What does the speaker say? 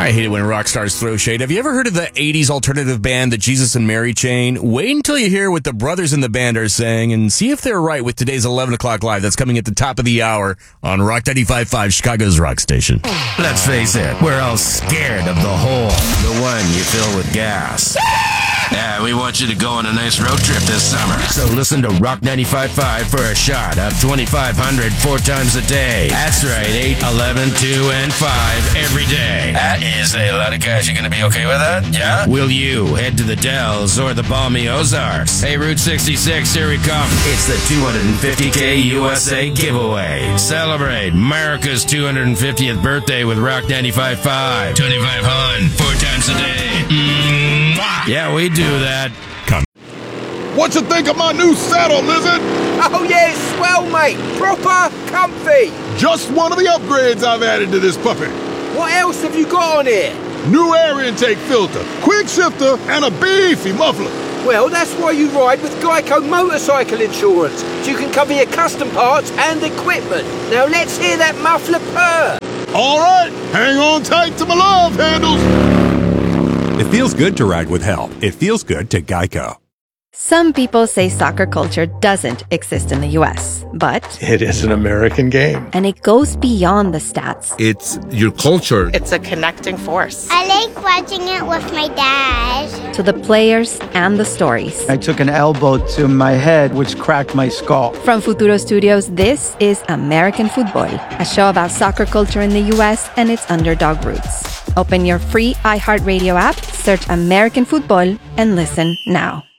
I hate it when rock stars throw shade. Have you ever heard of the 80s alternative band, the Jesus and Mary Chain? Wait until you hear what the brothers in the band are saying and see if they're right with today's 11 o'clock live. That's coming at the top of the hour on Rock 95.5, Chicago's rock station. Let's face it, we're all scared of the hole, the one you fill with gas. Yeah, we want you to go on a nice road trip this summer. So listen to Rock 95.5 for a shot of 2,500 4 times a day. That's right, 8, 11, 2, and 5 every day. That is a lot of cash. You gonna be okay with that? Yeah? Will you head to the Dells or the balmy Ozarks? Hey, Route 66, here we come. It's the 250K USA giveaway. Celebrate America's 250th birthday with Rock 95.5. 2,500 4 times a day. Yeah, we do that. Come. What you think of my new saddle, Lizard? Oh yeah, it's swell, mate. Proper comfy. Just one of the upgrades I've added to this puppy. What else have you got on here? New air intake filter, quick shifter, and a beefy muffler. Well, that's why you ride with Geico Motorcycle Insurance, so you can cover your custom parts and equipment. Now let's hear that muffler purr. All right, hang on tight to my love handles. It feels good to ride with help. It feels good to Geico. Some people say soccer culture doesn't exist in the U.S., but it is an American game. And it goes beyond the stats. It's your culture. It's a connecting force. I like watching it with my dad. To the players and the stories. I took an elbow to my head, which cracked my skull. From Futuro Studios, this is American Football, a show about soccer culture in the U.S. and its underdog roots. Open your free iHeartRadio app, search American Football, and listen now.